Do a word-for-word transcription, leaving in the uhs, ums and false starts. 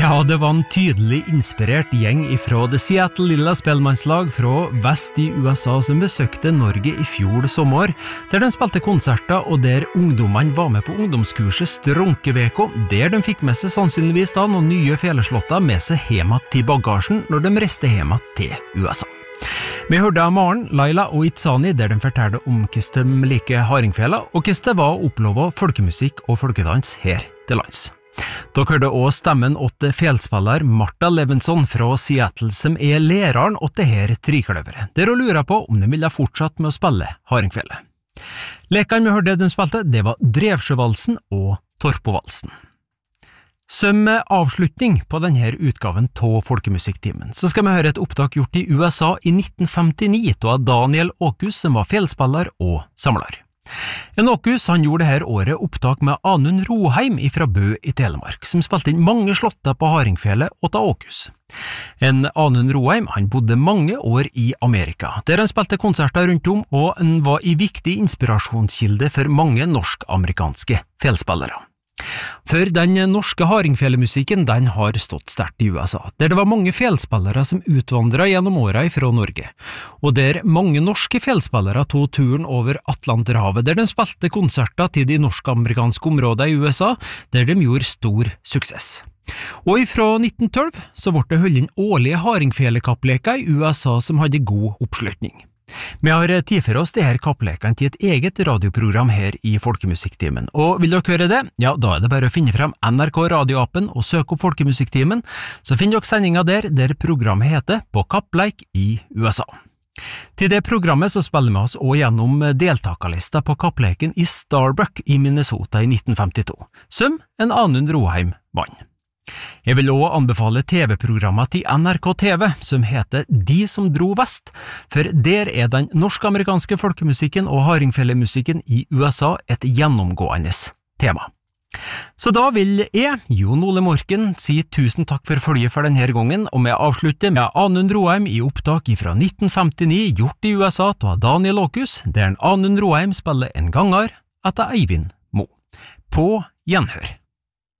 Ja, det var en tydelig inspirert gjeng ifra det Seattle Lilla spelmannslag fra vest i U S A som besøkte Norge i fjor sommer, der de spilte konserter og der ungdommene var med på ungdomskurset Stronkeveko, der de fikk med seg sannsynligvis da noen nye feleslotter med seg hjemme til bagasjen når de reiste hjemme til U S A. Vi hørte av Maren, Laila og Itzani der de fortalte om hvordan de liker hardingfela og hvordan det var å oppleve folkemusikk og folkedans her til lands. Dere hørte også stemmen åtte felspiller Martha Levinson fra Seattle som er læreren åtte her trikløveret, der hun lurer på om de ville fortsatt med å spille hardingfele. Lekene vi hørte de spilte, det var Drevsjøvalsen og Torpovalsen. Som avslutning på denne utgaven av Folkemusikktimen, så skal vi høre et opptak gjort i U S A i nitten femtini av Daniel Åkus som var felspiller og samler. En Åkus han gjorde dette året opptak med Anund Roheim fra Bø i Telemark, som spilte inn mange slotter på hardingfele åt Åkus. En Anund Roheim han bodde mange år i Amerika, der han spilte konserter rundt om, og han var en viktig inspirasjonskilde for mange norsk-amerikanske felspillere. For den norske hardingfelemusikken den har stått sterkt i U S A, der det var mange felspillere som utvandret gjennom åra fra Norge, og der mange norske felspillere tog turen over Atlanterhavet, der de spilte konserter til de norsk-amerikanske områdene i U S A, der de gjorde stor suksess. Og fra nitten tolv så ble det holdt inn årlige hardingfelekappleker i U S A som hadde god oppslutning. Vi har tid for oss de her kapplekene til et eget radioprogram her i Folkemusikktimen, og vil dere høre det? Ja, da er det bare å finne frem N R K radioappen og søke opp Folkemusikktimen, så finner dere sendinga der, der programmet heter På kappleik i U S A. Til det programmet så spiller vi oss også gjennom deltakerlista på kappleken i Starbuck i Minnesota i nitten femtito, som en Anund Roheim vant. Jeg vil også anbefale T V-programmet til N R K T V som heter De som dro vest, for der er den norsk-amerikanske folkemusikken og hardingfelemusikken i U S A et gjennomgående tema. Så da vil jeg, Jon Ole Morken, si tusen takk for følget for denne gangen, og vi avslutter med Anund Roheim i opptak fra nitten femtini gjort i U S A av Daniel Åkus, der Anund Roheim spiller en ganger etter Eivind Mo. På gjenhør.